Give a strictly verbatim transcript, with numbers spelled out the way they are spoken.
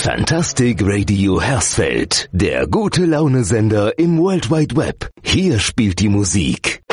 Fantastic Radio Hersfeld, der gute Laune-Sender im World Wide Web. Hier spielt die Musik